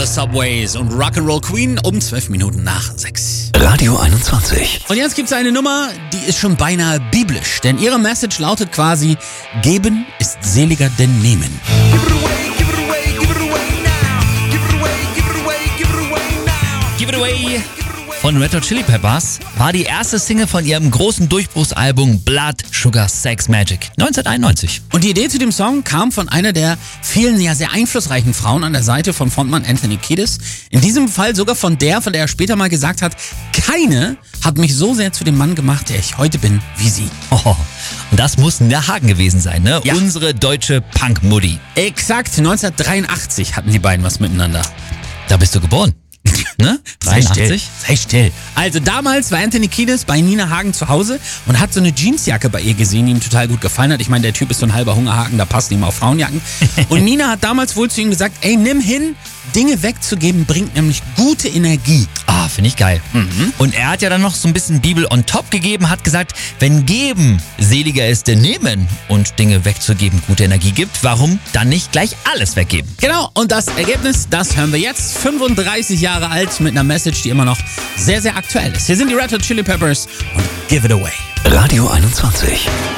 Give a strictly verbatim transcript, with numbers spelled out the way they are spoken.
The Subways und Rock'n'Roll Queen um zwölf Minuten nach sechs. Radio einundzwanzig. Und jetzt gibt's eine Nummer, die ist schon beinahe biblisch, denn ihre Message lautet quasi: Geben ist seliger denn nehmen. Give It Away von Red Hot Chili Peppers war die erste Single von ihrem großen Durchbruchsalbum Blood, Sugar, Sex, Magic neunzehnhunderteinundneunzig. Und die Idee zu dem Song kam von einer der vielen ja sehr einflussreichen Frauen an der Seite von Frontmann Anthony Kiedis. In diesem Fall sogar von der, von der er später mal gesagt hat, keine hat mich so sehr zu dem Mann gemacht, der ich heute bin, wie sie. Oh, und das muss der Hagen gewesen sein, ne? Ja. Unsere deutsche Punk-Mutti. Exakt, neunzehnhundertdreiundachtzig hatten die beiden was miteinander. Da bist du geboren. Ne? Sei still, dreiundachtzig? sei still. Also damals war Anthony Kiedis bei Nina Hagen zu Hause und hat so eine Jeansjacke bei ihr gesehen, die ihm total gut gefallen hat. Ich meine, der Typ ist so ein halber Hungerhaken, da passen ihm auch Frauenjacken. Und Nina hat damals wohl zu ihm gesagt, ey, nimm hin, Dinge wegzugeben bringt nämlich gute Energie. Ah, finde ich geil. Mhm. Und er hat ja dann noch so ein bisschen Bibel on top gegeben, hat gesagt, wenn geben seliger ist denn nehmen und Dinge wegzugeben gute Energie gibt, warum dann nicht gleich alles weggeben? Genau, und das Ergebnis, das hören wir jetzt. fünfunddreißig Jahre alt mit einer Message, die immer noch sehr, sehr aktuell ist. Hier sind die Red Hot Chili Peppers und Give It Away. Radio einundzwanzig.